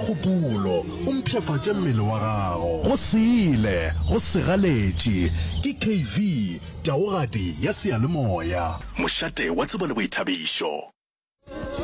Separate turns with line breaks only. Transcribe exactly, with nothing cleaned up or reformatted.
mogopolo o mpšhafatše mmele wa gago go sele go segaletše ke K V taogadi ya seyalemoya mošate wa tsebo le boithabišo.